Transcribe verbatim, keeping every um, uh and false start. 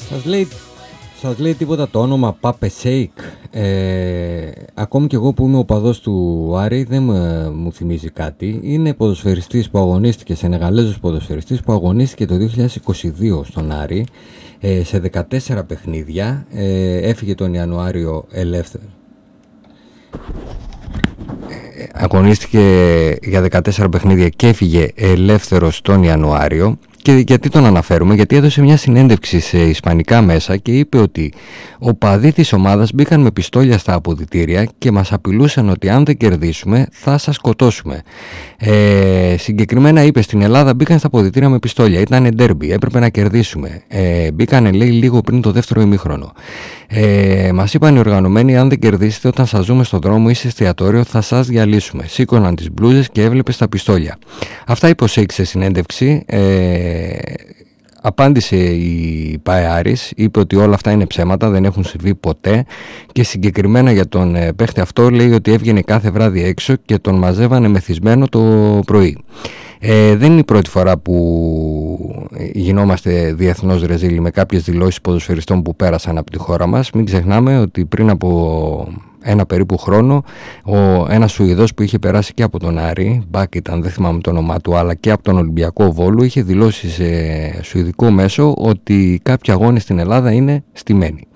Σας λέει, σας λέει τίποτα το όνομα Pape Sheik? Ε, ακόμη και εγώ που είμαι οπαδός του Άρη δεν μου, μου θυμίζει κάτι. Είναι ποδοσφαιριστής που αγωνίστηκε, Σενεγαλέζος ποδοσφαιριστής που αγωνίστηκε το δύο χιλιάδες είκοσι δύο στον Άρη ε, σε δεκατέσσερα παιχνίδια. Ε, έφυγε τον Ιανουάριο ελεύθερο. Ε, αγωνίστηκε για δεκατέσσερα παιχνίδια και έφυγε ελεύθερος τον Ιανουάριο. Και γιατί τον αναφέρουμε? Γιατί έδωσε μια συνέντευξη σε ισπανικά μέσα και είπε ότι οπαδοί της ομάδας μπήκαν με πιστόλια στα αποδυτήρια και μας απειλούσαν ότι αν δεν κερδίσουμε θα σας σκοτώσουμε. Ε, συγκεκριμένα είπε, στην Ελλάδα μπήκαν στα αποδυτήρια με πιστόλια, ήταν ντέρμπι, έπρεπε να κερδίσουμε. Ε, μπήκανε, λέει, λίγο πριν το δεύτερο ημίχρονο. Ε, μας είπαν οι οργανωμένοι, αν δεν κερδίσετε όταν σας δούμε στον δρόμο ή σε εστιατόριο θα σας διαλύσουμε. Σήκωναν τις μπλούζες και έβλεπε στα πιστόλια. Αυτά είπε ο Σέικ σε συνέντευξη. Ε, απάντησε η ΠΑΕ Άρης, είπε ότι όλα αυτά είναι ψέματα, δεν έχουν συμβεί ποτέ και συγκεκριμένα για τον ε, παίχτη αυτό λέει ότι έβγαινε κάθε βράδυ έξω και τον μαζεύανε μεθυσμένο το πρωί. Ε, δεν είναι η πρώτη φορά που γινόμαστε διεθνώς ρεζίλοι με κάποιες δηλώσεις ποδοσφαιριστών που πέρασαν από τη χώρα μας. Μην ξεχνάμε ότι πριν από ένα περίπου χρόνο ο, ένας Σουηδός που είχε περάσει και από τον Άρη, Μπακ ήταν, δεν θυμάμαι το όνομά του, αλλά και από τον Ολυμπιακό Βόλου, είχε δηλώσει σε σουηδικό μέσο ότι κάποιοι αγώνες στην Ελλάδα είναι στημένοι.